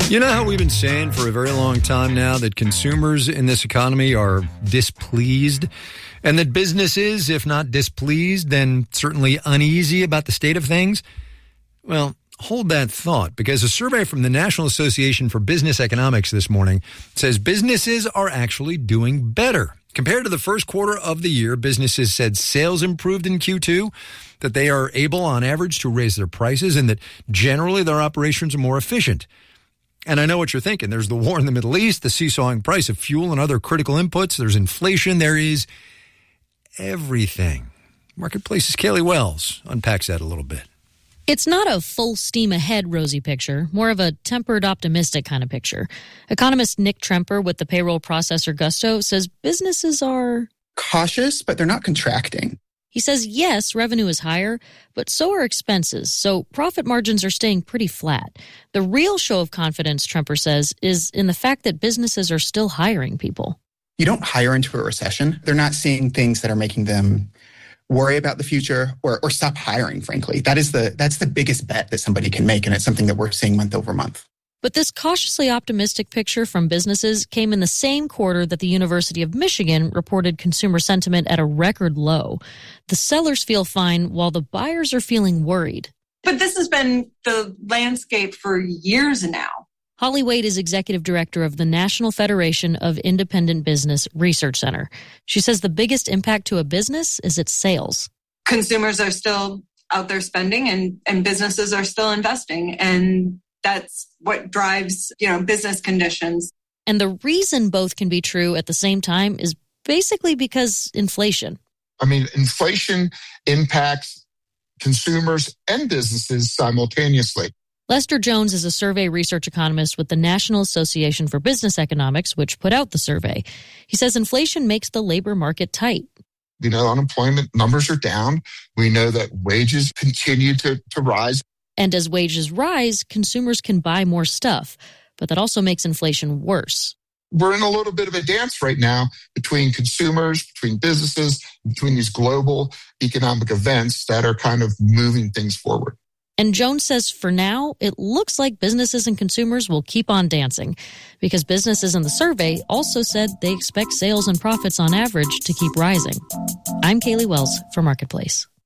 You know how we've been saying for a very long time now that consumers in this economy are displeased, and that businesses, if not displeased, then certainly uneasy about the state of things? Well, hold that thought, because a survey from the National Association for Business Economics this morning says businesses are actually doing better. Compared to the first quarter of the year, businesses said sales improved in Q2, that they are able on average to raise their prices, and that generally their operations are more efficient. And I know what you're thinking. There's the war in the Middle East, the seesawing price of fuel and other critical inputs. There's inflation. There is everything. Marketplace's Kaylee Wells unpacks that a little bit. It's not a full steam ahead rosy picture, more of a tempered optimistic kind of picture. Economist Nick Tremper with the payroll processor Gusto says businesses are cautious, but they're not contracting. He says, yes, revenue is higher, but so are expenses, so profit margins are staying pretty flat. The real show of confidence, Tremper says, is in the fact that businesses are still hiring people. You don't hire into a recession. They're not seeing things that are making them worry about the future or stop hiring, frankly. That's the biggest bet that somebody can make, and it's something that we're seeing month over month. But this cautiously optimistic picture from businesses came in the same quarter that the University of Michigan reported consumer sentiment at a record low. The sellers feel fine while the buyers are feeling worried. But this has been the landscape for years now. Holly Wade is executive director of the National Federation of Independent Business Research Center. She says the biggest impact to a business is its sales. Consumers are still out there spending and businesses are still investing. And that's what drives, business conditions. And the reason both can be true at the same time is basically because inflation. Inflation impacts consumers and businesses simultaneously. Lester Jones is a survey research economist with the National Association for Business Economics, which put out the survey. He says inflation makes the labor market tight. Unemployment numbers are down. We know that wages continue to rise. And as wages rise, consumers can buy more stuff. But that also makes inflation worse. We're in a little bit of a dance right now between consumers, between businesses, between these global economic events that are kind of moving things forward. And Jones says for now, it looks like businesses and consumers will keep on dancing because businesses in the survey also said they expect sales and profits on average to keep rising. I'm Kaylee Wells for Marketplace.